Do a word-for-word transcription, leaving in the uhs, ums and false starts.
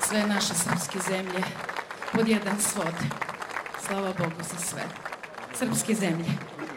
sve naše srpske zemlje pod jedan svod. Slava Bogu za sve srpske zemlje.